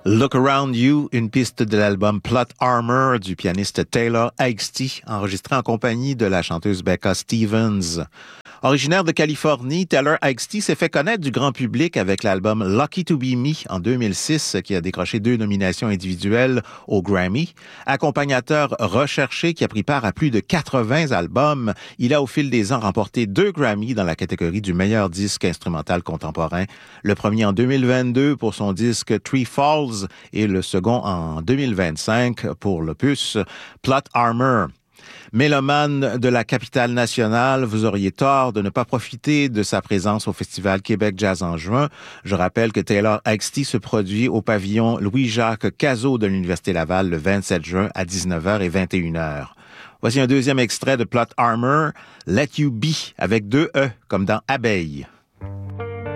Look Around You, une piste de l'album Plot Armor du pianiste Taylor Haggerty, enregistré en compagnie de la chanteuse Becca Stevens. Originaire de Californie, Taylor Haggerty s'est fait connaître du grand public avec l'album Lucky to Be Me en 2006, qui a décroché 2 nominations individuelles au Grammy. Accompagnateur recherché qui a pris part à plus de 80 albums, il a au fil des ans remporté 2 Grammy dans la catégorie du meilleur disque instrumental contemporain. Le premier en 2022 pour son disque Tree Falls et le second en 2025 pour l'opus Plot Armor. Mélomane de la capitale nationale, vous auriez tort de ne pas profiter de sa présence au Festival Québec Jazz en juin. Je rappelle que Taylor Haggerty se produit au pavillon Louis-Jacques Cazot de l'Université Laval le 27 juin à 19h et 21h. Voici un deuxième extrait de Plot Armor, Let You Be, avec 2 E, comme dans Abeille.